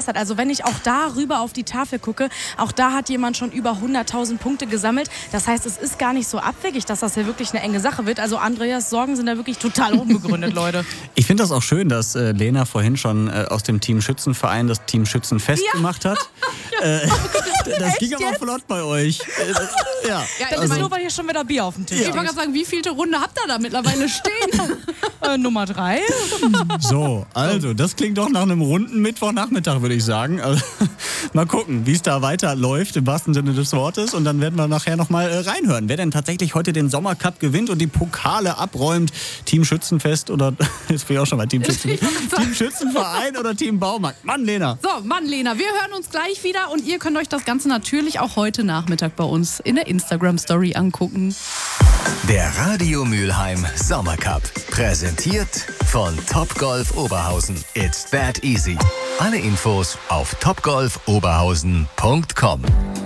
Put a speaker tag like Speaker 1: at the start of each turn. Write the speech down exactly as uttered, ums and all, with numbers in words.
Speaker 1: begeistert. Also wenn ich auch da rüber auf die Tafel gucke, auch da hat jemand schon über hunderttausend Punkte gesammelt. Das heißt, es ist gar nicht so abwegig, dass das ja wirklich eine enge Sache wird. Also Andreas Sorgen sind da wirklich total unbegründet, Leute.
Speaker 2: Ich finde das auch schön, dass äh, Lena vorhin schon äh, aus dem Team Schützenverein das Team Schützenfest ja. gemacht hat. ja. äh, das ging aber flott bei euch. Äh, ja.
Speaker 1: ja, das also, ist nur, weil hier schon wieder Bier auf dem Tisch
Speaker 3: ja. Ich wollte gerade sagen, wie vielte Runde habt ihr da mittlerweile stehen?
Speaker 1: äh, Nummer drei.
Speaker 2: So, also, das klingt doch nach einem runden Mittwochnachmittag, würde ich sagen. Also, mal gucken, wie es da weiterläuft, im wahrsten Sinne des Wortes. Und dann werden wir nachher nochmal äh, reinhören, wer denn tatsächlich heute den Sommercup gewinnt und die Pokale abräumt. Team Schützenfest oder, jetzt bin ich auch schon mal Team Schützenfest. Team Schützenverein oder Team Baumarkt. Mann, Lena.
Speaker 3: So, Mann, Lena, wir hören uns gleich wieder und ihr könnt euch das Ganze natürlich auch heute Nachmittag bei uns in der Instagram-Story angucken.
Speaker 4: Der Radio Mülheim Sommercup. Präsentiert von Topgolf Oberhausen. It's that easy. Alle Infos auf topgolf oberhausen punkt com.